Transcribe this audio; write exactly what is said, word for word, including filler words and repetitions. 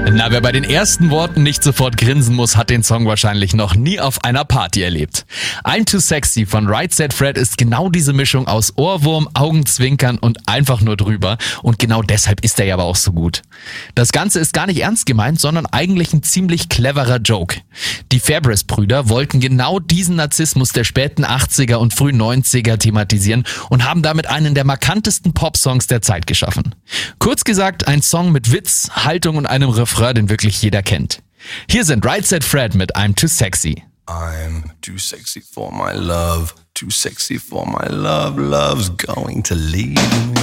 Na, wer bei den ersten Worten nicht sofort grinsen muss, hat den Song wahrscheinlich noch nie auf einer Party erlebt. I'm Too Sexy von Right Said Fred ist genau diese Mischung aus Ohrwurm, Augenzwinkern und einfach nur drüber. Und genau deshalb ist er ja aber auch so gut. Das Ganze ist gar nicht ernst gemeint, sondern eigentlich ein ziemlich cleverer Joke. Die Fabris-Brüder wollten genau diesen Narzissmus der späten achtziger und frühen neunziger thematisieren und haben damit einen der markantesten Pop-Songs der Zeit geschaffen. Kurz gesagt, ein Song mit Witz, Haltung und einem Refrain, den wirklich jeder kennt. Hier sind Right Said Fred mit I'm Too Sexy. I'm too sexy for my love, too sexy for my love, love's going to leave me.